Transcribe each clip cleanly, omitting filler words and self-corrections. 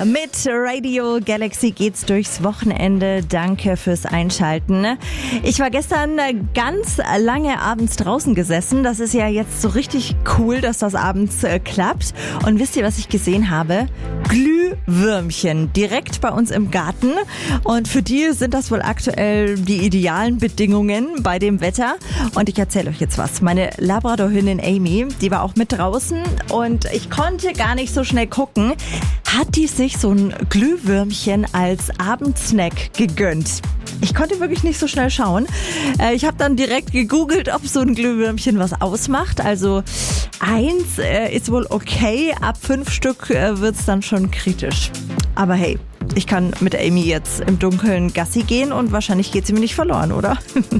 Mit Radio Galaxy geht's durchs Wochenende. Danke fürs Einschalten. Ich war gestern ganz lange abends draußen gesessen. Das ist ja jetzt so richtig cool, dass das abends klappt. Und wisst ihr, was ich gesehen habe? Glühwürmchen direkt bei uns im Garten. Und für die sind das wohl aktuell die idealen Bedingungen bei dem Wetter. Und ich erzähle euch jetzt was. Meine Labradorhündin Amy, die war auch mit draußen und ich konnte gar nicht so schnell gucken. Hat die sich so ein Glühwürmchen als Abendsnack gegönnt? Ich konnte wirklich nicht so schnell schauen. Ich habe dann direkt gegoogelt, ob so ein Glühwürmchen was ausmacht. Also 1 ist wohl okay, ab 5 Stück wird's dann schon kritisch. Aber hey, ich kann mit Amy jetzt im Dunkeln Gassi gehen und wahrscheinlich geht sie mir nicht verloren, oder?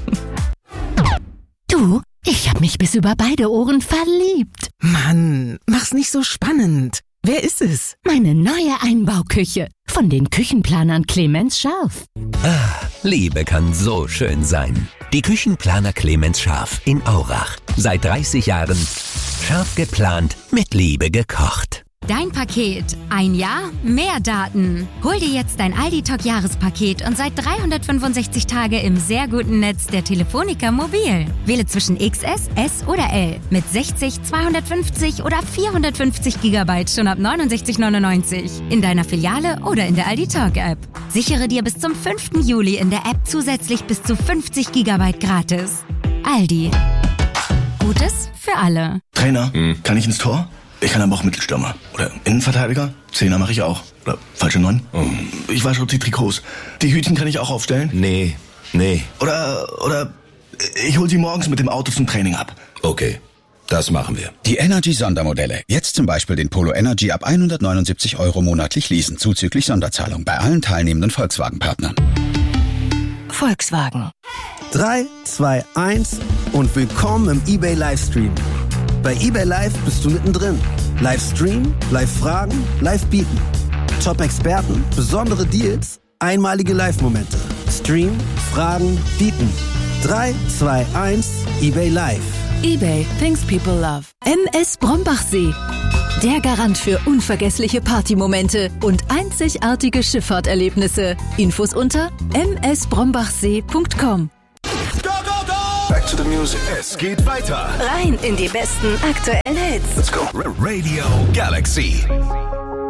Du, ich habe mich bis über beide Ohren verliebt. Mann, mach's nicht so spannend. Wer ist es? Meine neue Einbauküche von den Küchenplanern Clemens Scharf. Liebe kann so schön sein. Die Küchenplaner Clemens Scharf in Aurach. Seit 30 Jahren scharf geplant, mit Liebe gekocht. Dein Paket. Ein Jahr, mehr Daten. Hol dir jetzt dein Aldi-Talk-Jahrespaket und seit 365 Tage im sehr guten Netz der Telefonica Mobil. Wähle zwischen XS, S oder L mit 60, 250 oder 450 GB schon ab 69,99 in deiner Filiale oder in der Aldi-Talk-App. Sichere dir bis zum 5. Juli in der App zusätzlich bis zu 50 GB gratis. Aldi. Gutes für alle. Trainer, kann ich ins Tor? Ich kann aber auch Mittelstürmer. Oder Innenverteidiger. Zehner mache ich auch. Oder falsche 9. Ich wasche die Trikots. Die Hütchen kann ich auch aufstellen. Nee. Oder ich hol sie morgens mit dem Auto zum Training ab. Okay, das machen wir. Die Energy-Sondermodelle. Jetzt zum Beispiel den Polo Energy ab 179 € monatlich leasen, zuzüglich Sonderzahlung bei allen teilnehmenden Volkswagen-Partnern. Volkswagen. 3, 2, 1 und willkommen im eBay Livestream. Bei eBay Live bist du mittendrin. Livestream, Live-Fragen, Live-Bieten. Top-Experten, besondere Deals, einmalige Live-Momente. Stream, Fragen, Bieten. 3, 2, 1, eBay Live. eBay, things people love. MS Brombachsee. Der Garant für unvergessliche Partymomente und einzigartige Schifffahrterlebnisse. Infos unter msbrombachsee.com. Back to the music. Es geht weiter. Rein in die besten aktuellen Hits. Let's go. Radio Galaxy.